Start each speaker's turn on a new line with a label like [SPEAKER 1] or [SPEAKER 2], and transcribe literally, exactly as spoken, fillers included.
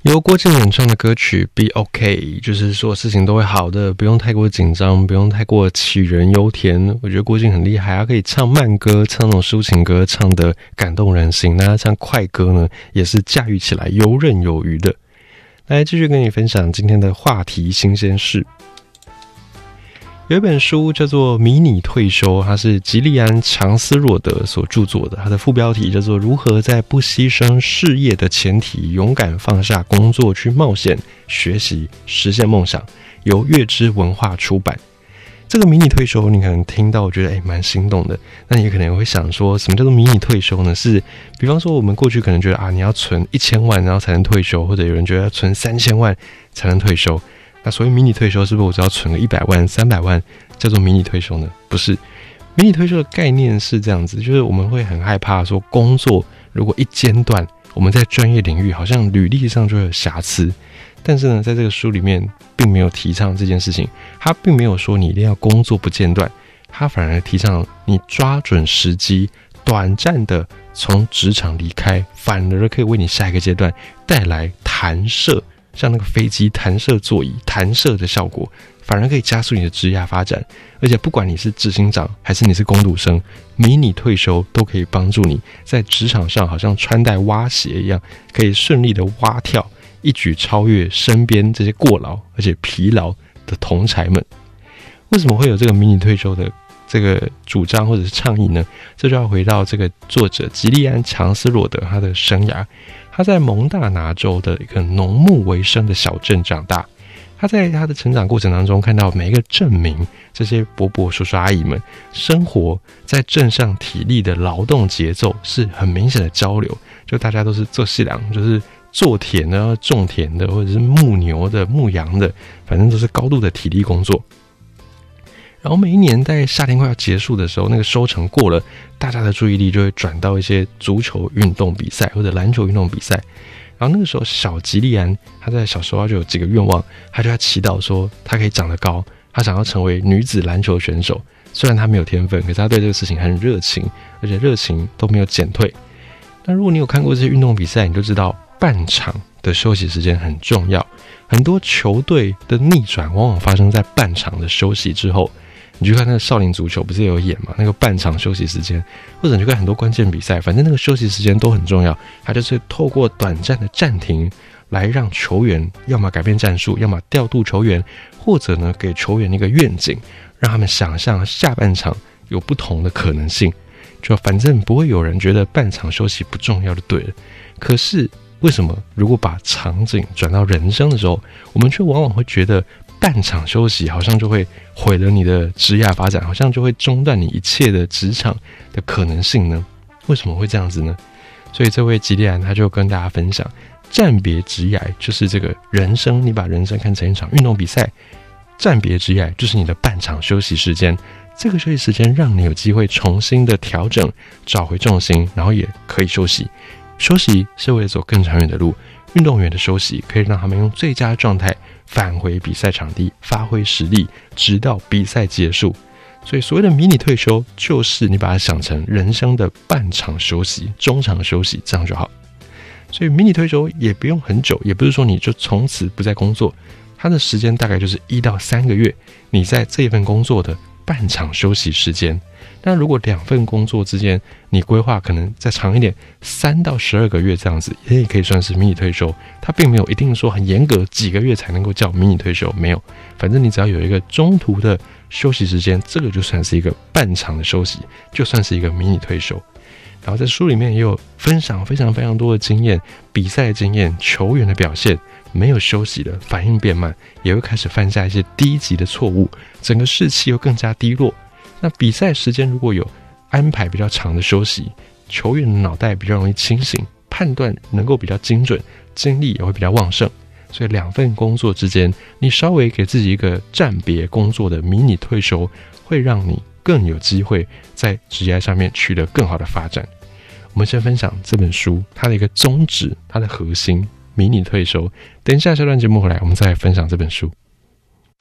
[SPEAKER 1] 由郭靖演唱的歌曲 Be OK， 就是说事情都会好的，不用太过紧张，不用太过杞人忧天。我觉得郭靖很厉害，他可以唱慢歌，唱那种抒情歌，唱得感动人心。那他唱快歌呢，也是驾驭起来游刃有余的。来，继续跟你分享今天的话题新鲜事。有一本书叫做《迷你退休》，它是吉利安·强斯若德所著作的。它的副标题叫做《如何在不牺牲事业的前提，勇敢放下工作去冒险、学习、实现梦想》，由月之文化出版。这个迷你退休，你可能听到，我觉得哎，蛮心动的。那你可能会想说，什么叫做迷你退休呢？是，比方说我们过去可能觉得啊，你要存一千万，然后才能退休，或者有人觉得要存三千万才能退休。那所谓迷你退休，是不是我只要存个一百万、三百万叫做迷你退休呢？不是，迷你退休的概念是这样子，就是我们会很害怕说，工作如果一间断，我们在专业领域好像履历上就会有瑕疵。但是呢，在这个书里面并没有提倡这件事情，他并没有说你一定要工作不间断，他反而提倡你抓准时机，短暂的从职场离开，反而可以为你下一个阶段带来弹射。像那个飞机弹射座椅弹射的效果，反而可以加速你的职业发展。而且不管你是执行长还是你是工读生，迷你退休都可以帮助你在职场上好像穿戴蛙鞋一样，可以顺利的蛙跳，一举超越身边这些过劳而且疲劳的同侪们。为什么会有这个迷你退休的这个主张或者是倡议呢？这就要回到这个作者吉利安·强斯若德他的生涯。他在蒙大拿州的一个农牧为生的小镇长大，他在他的成长过程当中看到每一个镇民，这些伯伯叔叔阿姨们生活在镇上体力的劳动节奏是很明显的交流，就大家都是做细粮，就是做田的、种田的，或者是牧牛的、牧羊的，反正都是高度的体力工作。然后每一年在夏天快要结束的时候，那个收成过了，大家的注意力就会转到一些足球运动比赛或者篮球运动比赛。然后那个时候小吉利安他在小时候就有几个愿望，他就在祈祷说他可以长得高，他想要成为女子篮球选手。虽然他没有天分，可是他对这个事情很热情，而且热情都没有减退。那如果你有看过这些运动比赛，你就知道半场的休息时间很重要，很多球队的逆转往往发生在半场的休息之后。你去看那个少林足球不是也有演嘛？那个半场休息时间，或者你去看很多关键比赛，反正那个休息时间都很重要。它就是透过短暂的暂停，来让球员要么改变战术，要么调度球员，或者呢给球员一个愿景，让他们想象下半场有不同的可能性。就反正不会有人觉得半场休息不重要就对了。可是为什么如果把场景转到人生的时候，我们却往往会觉得半场休息好像就会毁了你的职业发展，好像就会中断你一切的职场的可能性呢？为什么会这样子呢？所以这位吉利安他就跟大家分享，暂别职业就是这个人生，你把人生看成一场运动比赛，暂别职业就是你的半场休息时间。这个休息时间让你有机会重新的调整，找回重心，然后也可以休息。休息是为了走更长远的路，运动员的休息可以让他们用最佳状态返回比赛场地，发挥实力，直到比赛结束。所以所谓的迷你退休，就是你把它想成人生的半场休息、中场休息，这样就好。所以迷你退休也不用很久，也不是说你就从此不再工作，它的时间大概就是一到三个月，你在这一份工作的半场休息时间。那如果两份工作之间你规划可能再长一点，三到十二个月这样子，也可以算是迷你退休。它并没有一定说很严格几个月才能够叫迷你退休，没有，反正你只要有一个中途的休息时间，这个就算是一个半场的休息，就算是一个迷你退休。然后在书里面也有分享非常非常多的经验，比赛的经验，球员的表现，没有休息的反应变慢，也会开始犯下一些低级的错误，整个士气又更加低落。那比赛时间如果有安排比较长的休息，球员的脑袋比较容易清醒，判断能够比较精准，精力也会比较旺盛。所以两份工作之间，你稍微给自己一个暂别工作的迷你退休，会让你更有机会在职业上面取得更好的发展。我们先分享这本书它的一个宗旨，它的核心，迷你退休。等一下下段节目回来，我们再来分享这本书。